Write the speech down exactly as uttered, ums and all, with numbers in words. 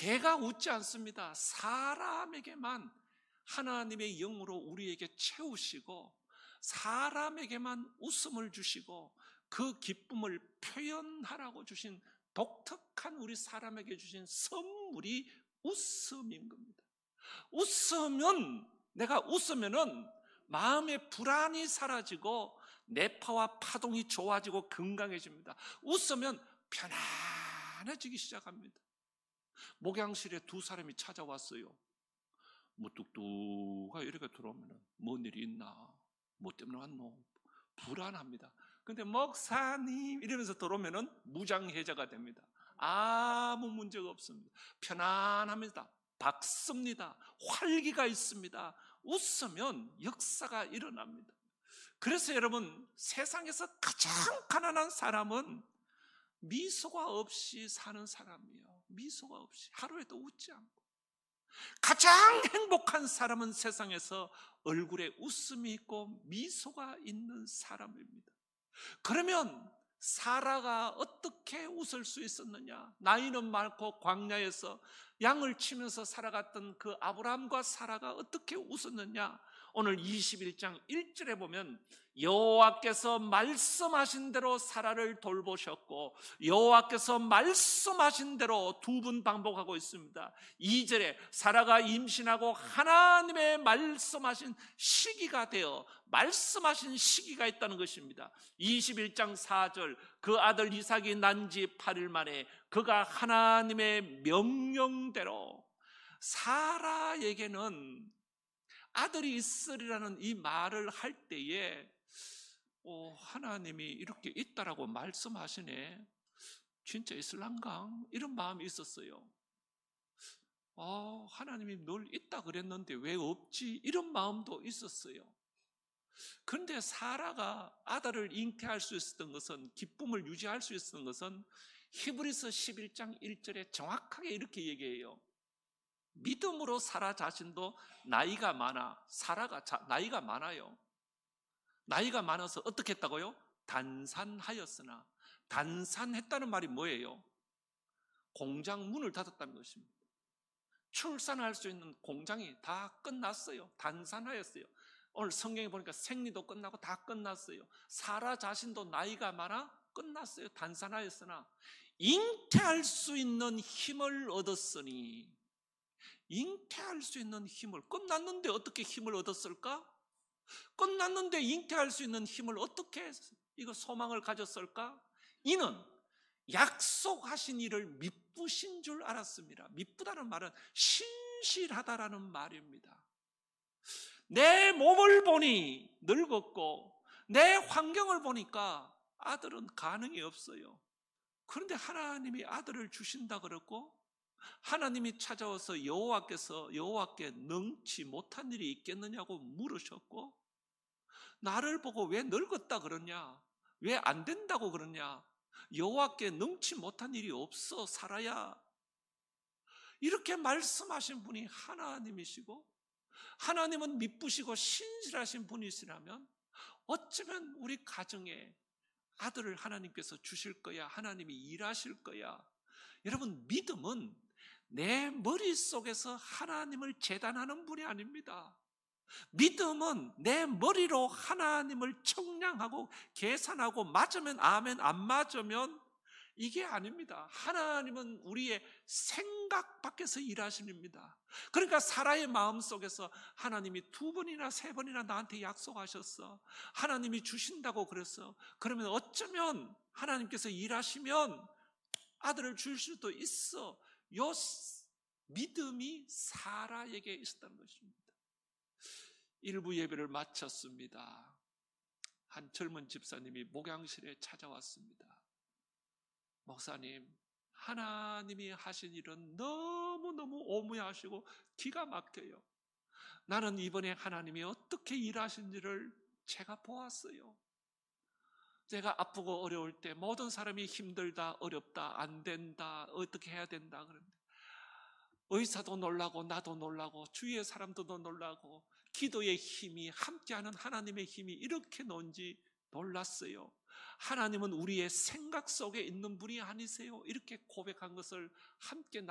개가 웃지 않습니다. 사람에게만 하나님의 영으로 우리에게 채우시고 사람에게만 웃음을 주시고 그 기쁨을 표현하라고 주신 독특한 우리 사람에게 주신 선물이 웃음인 겁니다. 웃으면, 내가 웃으면은 마음의 불안이 사라지고 뇌파와 파동이 좋아지고 건강해집니다. 웃으면 편안해지기 시작합니다. 목양실에 두 사람이 찾아왔어요. 무뚝뚝하게 이렇게 들어오면 뭔 일이 있나? 뭐 때문에 왔노? 불안합니다. 근데 목사님 이러면서 들어오면 무장해제가 됩니다. 아무 문제가 없습니다. 편안합니다. 밝습니다. 활기가 있습니다. 웃으면 역사가 일어납니다. 그래서 여러분, 세상에서 가장 가난한 사람은 미소가 없이 사는 사람이에요. 미소가 없이 하루에도 웃지 않고. 가장 행복한 사람은 세상에서 얼굴에 웃음이 있고 미소가 있는 사람입니다. 그러면 사라가 어떻게 웃을 수 있었느냐? 나이는 많고 광야에서 양을 치면서 살아갔던 그 아브라함과 사라가 어떻게 웃었느냐? 오늘 이십일 장 일 절에 보면 여호와께서 말씀하신 대로 사라를 돌보셨고 여호와께서 말씀하신 대로 두 번 반복하고 있습니다. 이 절에 사라가 임신하고 하나님의 말씀하신 시기가 되어 말씀하신 시기가 있다는 것입니다. 이십일 장 사 절 그 아들 이삭이 난 지 팔 일 만에 그가 하나님의 명령대로 사라에게는 아들이 있으리라는 이 말을 할 때에 오, 하나님이 이렇게 있다라고 말씀하시네. 진짜 있을란가? 이런 마음이 있었어요. 아, 하나님이 늘 있다 그랬는데 왜 없지? 이런 마음도 있었어요. 그런데 사라가 아들을 잉태할 수 있었던 것은, 기쁨을 유지할 수 있었던 것은 히브리서 십일 장 일 절에 정확하게 이렇게 얘기해요. 믿음으로 사라 자신도 나이가 많아. 사라가 자, 나이가 많아요. 나이가 많아서 어떻게 했다고요? 단산하였으나. 단산했다는 말이 뭐예요? 공장 문을 닫았다는 것입니다. 출산할 수 있는 공장이 다 끝났어요. 단산하였어요. 오늘 성경에 보니까 생리도 끝나고 다 끝났어요. 사라 자신도 나이가 많아 끝났어요. 단산하였으나 잉태할 수 있는 힘을 얻었으니. 잉태할 수 있는 힘을, 끝났는데 어떻게 힘을 얻었을까? 끝났는데 잉태할 수 있는 힘을 어떻게 이거 소망을 가졌을까? 이는 약속하신 이를 미쁘신 줄 알았습니다. 미쁘다는 말은 신실하다라는 말입니다. 내 몸을 보니 늙었고 내 환경을 보니까 아들은 가능이 없어요. 그런데 하나님이 아들을 주신다 그랬고 하나님이 찾아와서 여호와께서 여호와께 능치 못한 일이 있겠느냐고 물으셨고 나를 보고 왜 늙었다 그러냐? 왜 안 된다고 그러냐? 여호와께 능치 못한 일이 없어 사라야. 이렇게 말씀하신 분이 하나님이시고 하나님은 미쁘시고 신실하신 분이시라면 어쩌면 우리 가정에 아들을 하나님께서 주실 거야. 하나님이 일하실 거야. 여러분, 믿음은 내 머릿속에서 하나님을 재단하는 분이 아닙니다. 믿음은 내 머리로 하나님을 청량하고 계산하고 맞으면 아멘, 안 맞으면 이게 아닙니다. 하나님은 우리의 생각 밖에서 일하십니다. 그러니까 사라의 마음속에서 하나님이 두 번이나 세 번이나 나한테 약속하셨어. 하나님이 주신다고 그랬어. 그러면 어쩌면 하나님께서 일하시면 아들을 줄 수도 있어. 요 믿음이 사라에게 있었다는 것입니다. 일부 예배를 마쳤습니다. 한 젊은 집사님이 목양실에 찾아왔습니다. 목사님, 하나님이 하신 일은 너무너무 오묘하시고 기가 막혀요. 나는 이번에 하나님이 어떻게 일하신지를 제가 보았어요. 제가 아프고 어려울 때 모든 사람이 힘들다, 어렵다, 안 된다, 어떻게 해야 된다 그러는데 의사도 놀라고 나도 놀라고 주위의 사람들도 놀라고 기도의 힘이, 함께하는 하나님의 힘이 이렇게 논지 놀랐어요. 하나님은 우리의 생각 속에 있는 분이 아니세요. 이렇게 고백한 것을 함께